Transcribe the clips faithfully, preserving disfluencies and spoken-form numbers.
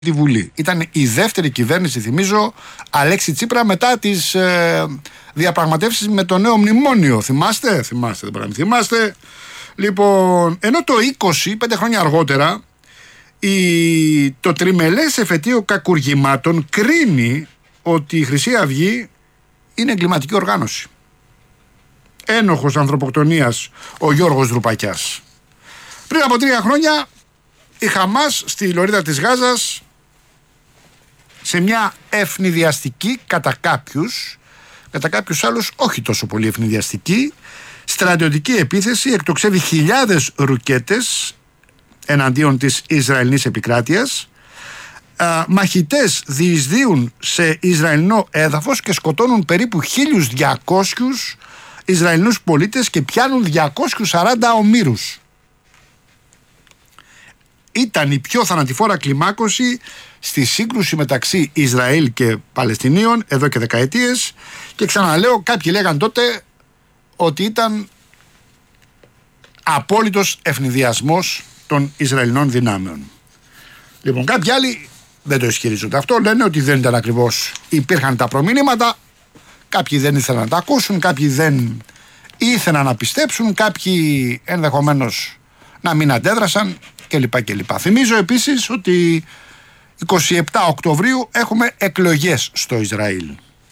τη Βουλή. Ήταν η δεύτερη κυβέρνηση, θυμίζω, Αλέξη Τσίπρα μετά τις ε, διαπραγματεύσεις με το νέο μνημόνιο. Θυμάστε, θυμάστε, δεν μπορεί να μην θυμάστε. Λοιπόν, ενώ το είκοσι, πέντε χρόνια αργότερα, η, το τριμελές εφετείο κακουργημάτων κρίνει ότι η Χρυσή Αυγή είναι εγκληματική οργάνωση. Ένοχος ανθρωποκτονίας ο Γιώργος Δρουπακιάς. Πριν από τρία χρόνια η Χαμάς στη λωρίδα της Γάζας, σε μια ευνηδιαστική κατά κάποιους, κατά κάποιους άλλους όχι τόσο πολύ ευνηδιαστική, στρατιωτική επίθεση, εκτοξεύει χιλιάδες ρουκέτες εναντίον της Ισραηλινής επικράτειας. Α, μαχητές διεισδύουν σε Ισραηλινό έδαφος και σκοτώνουν περίπου χίλιους διακόσιους Ισραηλινούς πολίτες και πιάνουν διακόσιους σαράντα ομήρους. Ήταν η πιο θανατηφόρα κλιμάκωση στη σύγκρουση μεταξύ Ισραήλ και Παλαιστινίων εδώ και δεκαετίες, και ξαναλέω, κάποιοι λέγαν τότε ότι ήταν απόλυτος ευνηδιασμός των Ισραηλινών δυνάμεων. Λοιπόν, κάποιοι άλλοι δεν το ισχυρίζονται αυτό, λένε ότι δεν ήταν ακριβώς. Υπήρχαν τα προμήνυματα, κάποιοι δεν ήθελαν να τα ακούσουν, κάποιοι δεν ήθελαν να πιστέψουν, κάποιοι ενδεχομένως να μην αντέδρασαν κλπ. κλπ. Θυμίζω επίσης ότι είκοσι επτά Οκτωβρίου έχουμε εκλογές στο Ισραήλ.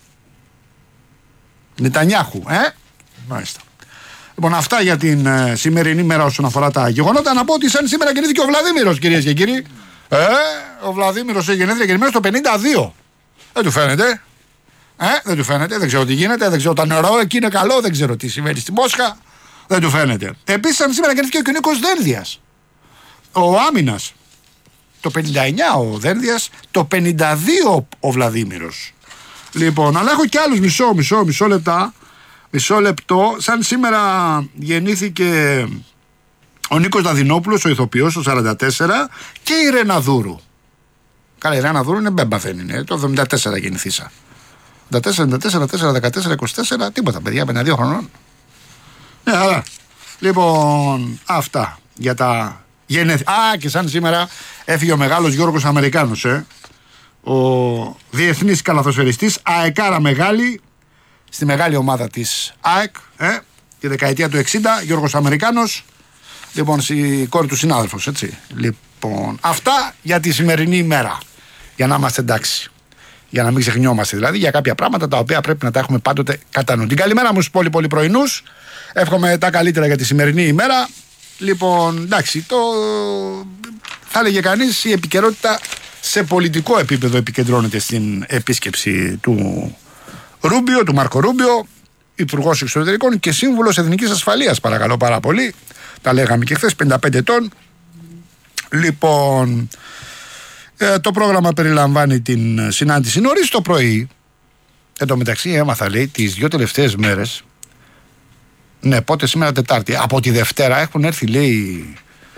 Νετανιάχου, ε? Μάλιστα. Λοιπόν, αυτά για την ε, σημερινή μέρα όσον αφορά τα γεγονότα. Να πω ότι σαν σήμερα γεννήθηκε ο Βλαδίμηρος, κυρίες και κύριοι. Ε, ο Βλαδίμηρος γεννήθηκε γεννημένος το πενήντα δύο. Δεν του φαίνεται. Ε, δεν του φαίνεται, δεν ξέρω τι γίνεται, δεν ξέρω, το νερό εκεί είναι καλό, δεν ξέρω τι συμβαίνει στη Μόσχα. Δεν του φαίνεται. Επίσης, σαν σήμερα γεννήθηκε και ο Νίκος Δένδιας, ο άμυνας. Το πενήντα εννιά ο Δένδιας, το πενήντα δύο ο Βλαδίμηρος. Λοιπόν, αλλά έχω και άλλους μισό, μισό, μισό λεπτά. Μισό λεπτό. Σαν σήμερα γεννήθηκε ο Νίκος Δαδυνόπουλος, ο ηθοποιός, το σαράντα τέσσερα, και η Ρένα Δούρου. Καλά, η Ρένα Δούρου είναι μπέμπα, δεν είναι. Το εβδομήντα τέσσερα γεννηθήσα. εβδομήντα τέσσερα, εβδομήντα τέσσερα, τέσσερα, δεκατέσσερα, είκοσι τέσσερα, τίποτα παιδιά, πενήντα δύο χρονών. Ναι, αλλά. Λοιπόν, αυτά για τα γενέθλια. Α, και σαν σήμερα έφυγε ο μεγάλος Γιώργος Αμερικάνος, ε. ο διεθνής καλαθοσφαιριστής, αεκάρα μεγάλη, στη μεγάλη ομάδα της ΑΕΚ, ε, τη δεκαετία του εξήντα, Γιώργος Αμερικάνος. Λοιπόν, η κόρη του συνάδελφος, έτσι. Λοιπόν, αυτά για τη σημερινή ημέρα. Για να είμαστε εντάξει. Για να μην ξεχνιόμαστε δηλαδή για κάποια πράγματα τα οποία πρέπει να τα έχουμε πάντοτε κατά νου. Την καλημέρα μου στους πολύ πολύ πρωινούς. Εύχομαι τα καλύτερα για τη σημερινή ημέρα. Λοιπόν, εντάξει, το θα έλεγε κανείς η επικαιρότητα σε πολιτικό επίπεδο επικεντρώνεται στην επίσκεψη του Ρούμπιο, του Μάρκο Ρούμπιο, Υπουργός Εξωτερικών και Σύμβουλος Εθνικής Ασφαλείας, παρακαλώ πάρα πολύ. Τα λέγαμε και χθες, πενήντα πέντε ετών. Λοιπόν, ε, το πρόγραμμα περιλαμβάνει την συνάντηση νωρίς το πρωί. Εν τω μεταξύ έμαθα, λέει, τις δύο τελευταίες μέρες. Ναι, πότε σήμερα Τετάρτη. Από τη Δευτέρα έχουν έρθει, λέει,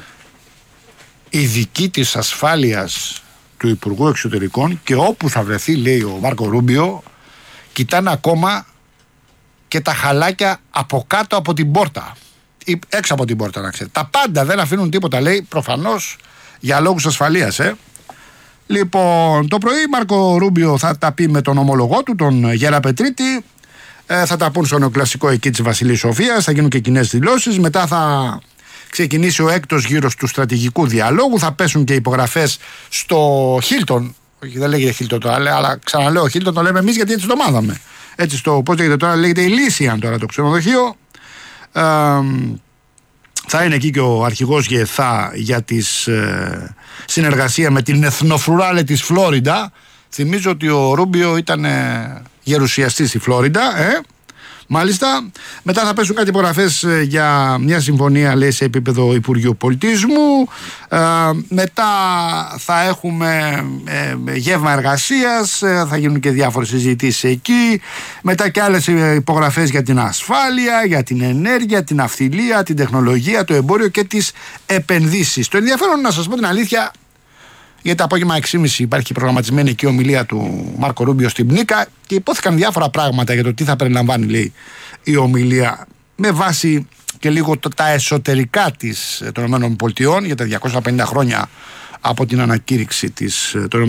ειδικοί της ασφάλειας του Υπουργού Εξωτερικών, και όπου θα βρεθεί, λέει, ο Μάρκο Ρούμπιο, κοιτάνε ακόμα και τα χαλάκια από κάτω από την πόρτα. Ή έξω από την πόρτα, να ξέρετε. Τα πάντα, δεν αφήνουν τίποτα, λέει, προφανώς για λόγους ασφαλείας, ε. Λοιπόν, το πρωί Μάρκο Ρούμπιο θα τα πει με τον ομολογό του, τον Γέρα Πετρίτη. Ε, θα τα πούν στο νεοκλασικό εκεί της Βασιλής Σοφίας, θα γίνουν και κοινές δηλώσεις. Μετά θα ξεκινήσει ο έκτος γύρος του στρατηγικού διαλόγου. Θα πέσουν και υπογραφές στο Χίλτον. Όχι, δεν λέγεται Χίλτον τώρα, αλλά ξαναλέω Χίλτον, το λέμε εμείς γιατί έτσι το μάθαμε. Έτσι στο, πώς λέγεται τώρα, λέγεται Ηλίσιαν τώρα το ξενοδοχείο. Ε, θα είναι εκεί και ο αρχηγός ΓΕΘΑ για τη ε, συνεργασία με την Εθνοφρουράλε της Φλόριντα. Θυμίζω ότι ο Ρούμπιο ήταν ε, γερουσιαστής στη Φλόριντα, ε. Μάλιστα. Μετά θα πέσουν κάτι υπογραφές ε, για μια συμφωνία, λέει, σε επίπεδο Υπουργείου Πολιτισμού. Ε, μετά θα έχουμε ε, γεύμα εργασίας, ε, θα γίνουν και διάφορες συζητήσεις εκεί. Μετά και άλλες υπογραφές για την ασφάλεια, για την ενέργεια, την αυθυλία, την τεχνολογία, το εμπόριο και τις επενδύσεις. Το ενδιαφέρον, να σας πω την αλήθεια, γιατί το απόγευμα έξι και μισή υπάρχει προγραμματισμένη εκεί ομιλία του Μάρκο Ρούμπιο στην Πνίκα και υπόθηκαν διάφορα πράγματα για το τι θα περιλαμβάνει, λέει, η ομιλία, με βάση και λίγο το, τα εσωτερικά της, των ΗΠΑ για τα διακόσια πενήντα χρόνια από την ανακήρυξη της, των